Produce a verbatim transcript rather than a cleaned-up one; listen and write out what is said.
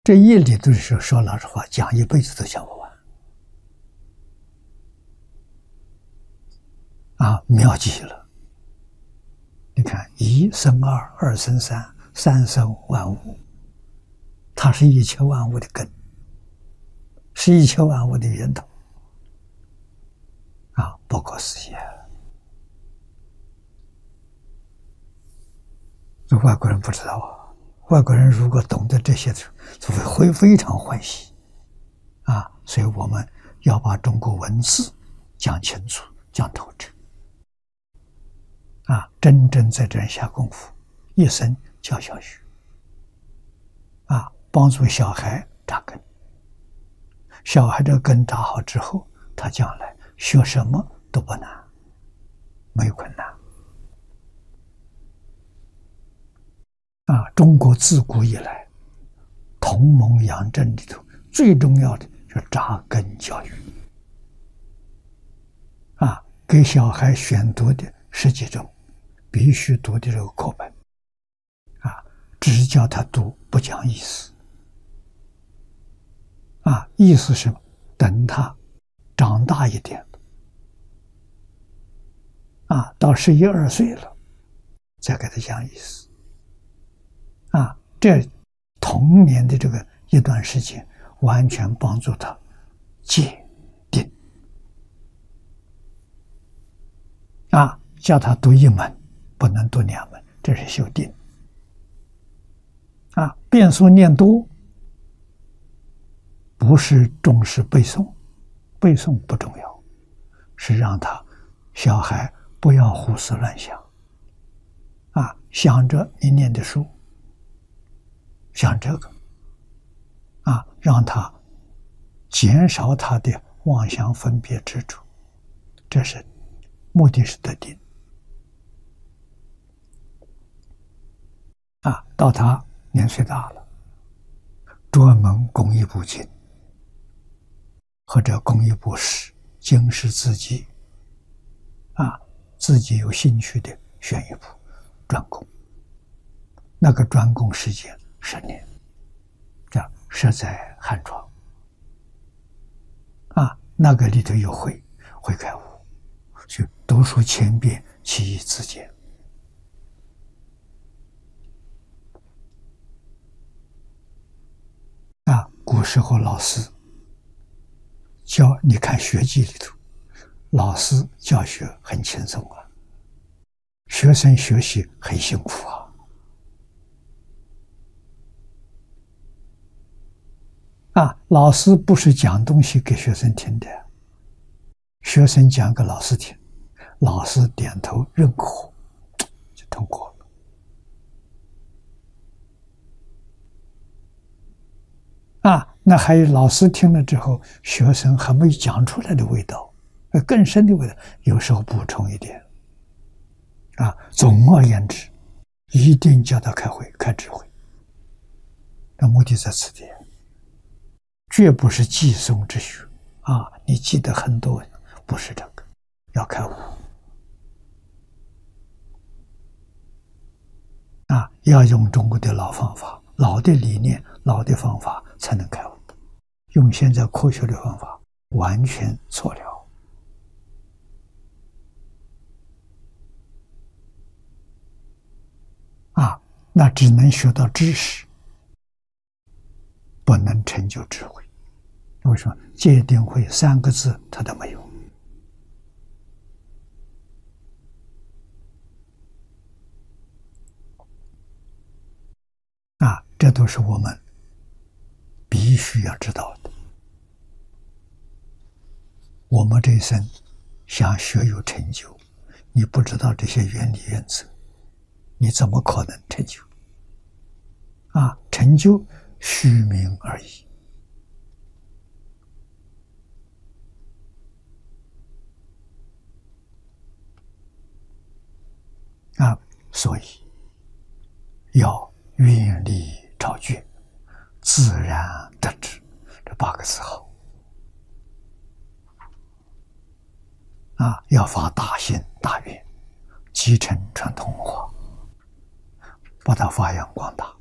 这一理论是说老实话，讲一辈子都讲不完啊，妙极了！你看，一生二，二生三，三生万物，它是一切万物的根，是一切万物的源头啊，不可思议！这外国人不知道啊。外国人如果懂得这些，就会会非常欢喜啊！所以我们要把中国文字讲清楚、讲透彻啊！真正在这下功夫，一生教小学啊，帮助小孩扎根。小孩这根扎好之后，他将来学什么都不难，没有困难。啊，中国自古以来，同盟养正里头最重要的是扎根教育。啊，给小孩选读的十几种必须读的这个课本，啊，只教他读，不讲意思。啊，意思是等他长大一点，啊，到十一二岁了，再给他讲意思。啊，这童年的这个一段时间，完全帮助他戒定。啊，叫他读一门，不能读两门，这是修定。啊，遍数念多，不是重视背诵，背诵不重要，是让他小孩不要胡思乱想。啊，想着你念的书。像这个啊，让他减少他的妄想分别执着，这是目的是得定啊。到他年岁大了，专门供一部经，或者供一部诗，经是自己啊自己有兴趣的选一部专供，那个专供时间十年，这样设在汉窗啊，那个里头有会会开悟，就读书千遍，其义自见啊。古时候老师教，你看学记里头，老师教学很轻松啊，学生学习很辛苦啊。啊，老师不是讲东西给学生听的，学生讲给老师听，老师点头认可，就通过了。啊，那还有老师听了之后，学生还没讲出来的味道，更深的味道，有时候补充一点。啊，总而言之，一定叫他开会、开智慧，那目的在此地。绝不是记诵之学啊！你记得很多，不是这个，要开悟啊！要用中国的老方法、老的理念、老的方法才能开悟。用现在科学的方法，完全错了啊！那只能学到知识，不能成就智慧。为什么戒定慧三个字他都没有啊？这都是我们必须要知道的。我们这一生想学有成就，你不知道这些原理原则，你怎么可能成就啊？成就虚名而已啊！所以要愿力超绝，自然得之，这八个字好啊！要发大心大愿，积成传统文化，把它发扬光大。